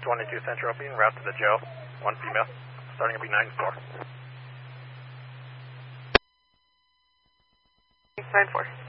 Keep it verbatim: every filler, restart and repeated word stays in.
twenty-two Central being route to the Joe, one female, starting to be nine four. nine four.